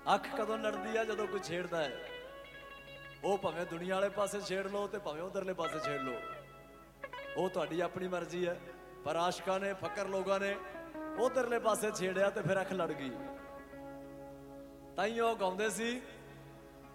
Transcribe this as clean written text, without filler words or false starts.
अख कदों लड़दी है जदों कोई छेड़ता है। वो भावें दुनिया वाले पासे छेड़ लो तो भावें उधरले पासे छेड़ लो, वो तुहाडी अपनी मर्जी है। पर आशका ने फकर लोगों ने उधरले पासे छेड़िया तो फिर अख लड़ गई। ताइयों गाउंदे सी